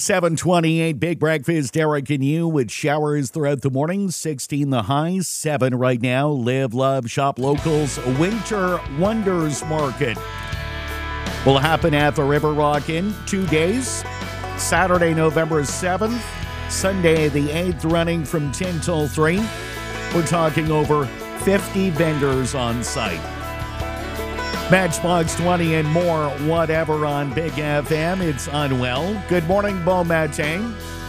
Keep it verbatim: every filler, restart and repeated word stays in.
seven twenty-eight, Big Breakfast, Derek and you with showers throughout the morning. sixteen the high, seven right now. Live, love, shop locals. Winter Wonders Market will happen at the River Rock in two days. Saturday, November seventh. Sunday, the eighth, running from ten till three. We're talking over fifty vendors on site. Matchbox twenty and more, whatever on Big F M. It's Unwell. Good morning, Bon Matin.